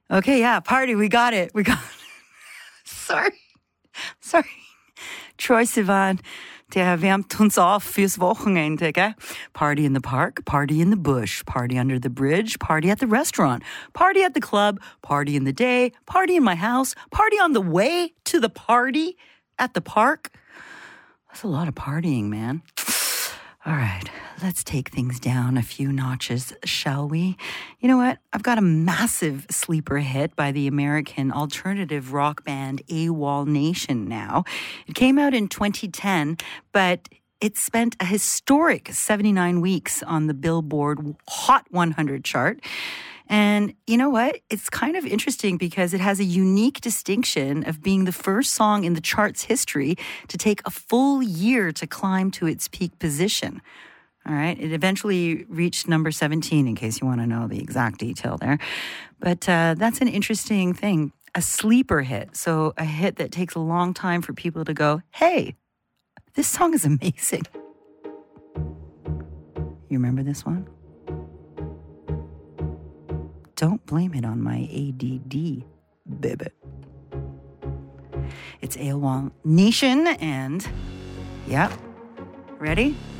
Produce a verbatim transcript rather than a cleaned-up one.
Okay, yeah, party. We got it. We got it. Sorry. Sorry. Troye Sivan, der wärmt uns auf fürs Wochenende, gell? Party in the park, party in the bush, party under the bridge, party at the restaurant, party at the club, party in the day, party in my house, party on the way to the party at the park. That's a lot of partying, man. All right, let's take things down a few notches, shall we? You know what? I've got a massive sleeper hit by the American alternative rock band AWOL Nation now. It came out in twenty ten, but it spent a historic seventy-nine weeks on the Billboard Hot one hundred chart. And you know what? It's kind of interesting because it has a unique distinction of being the first song in the chart's history to take a full year to climb to its peak position. All right. It eventually reached number seventeen, in case you want to know the exact detail there. But uh, that's an interesting thing. A sleeper hit. So a hit that takes a long time for people to go, hey, this song is amazing. You remember this one? Don't blame it on my A D D, baby. It's AWOL Nation and, yeah, ready?